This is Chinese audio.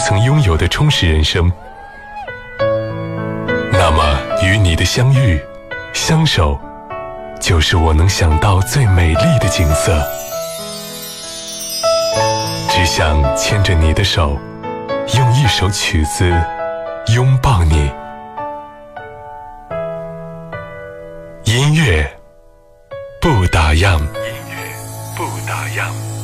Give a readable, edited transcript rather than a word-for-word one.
曾拥有的充实人生。那么与你的相遇相守，就是我能想到最美丽的景色。只想牵着你的手，用一首曲子拥抱你。音乐不打烊，音乐不打烊。